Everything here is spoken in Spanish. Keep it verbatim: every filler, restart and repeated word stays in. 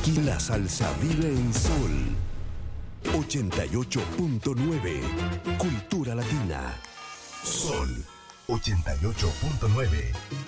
Aquí la salsa vive en Sol ochenta y ocho punto nueve. Cultura Latina. Sol ochenta y ocho punto nueve.